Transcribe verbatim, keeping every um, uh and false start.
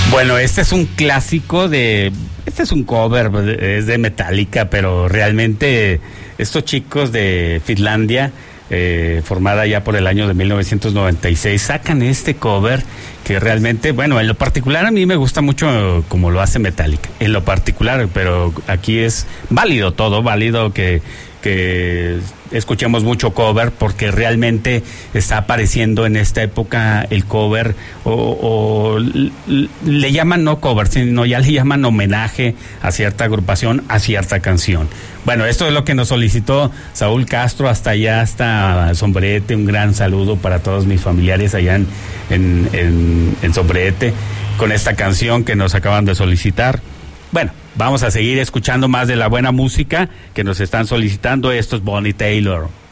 Bueno, este es un clásico de... Este es un cover, es de Metallica, pero realmente estos chicos de Finlandia, eh, formada ya por el año de mil novecientos noventa y seis, sacan este cover que realmente, bueno, en lo particular a mí me gusta mucho como lo hace Metallica, en lo particular, pero aquí es válido todo, válido que... que escuchemos mucho cover porque realmente está apareciendo en esta época el cover o, o le llaman no cover, sino ya le llaman homenaje a cierta agrupación, a cierta canción. Bueno, esto es lo que nos solicitó Saúl Castro hasta allá, hasta Sombrerete. Un gran saludo para todos mis familiares allá en, en, en, en Sombrerete con esta canción que nos acaban de solicitar. Bueno, vamos a seguir escuchando más de la buena música que nos están solicitando. Esto es Bonnie Taylor.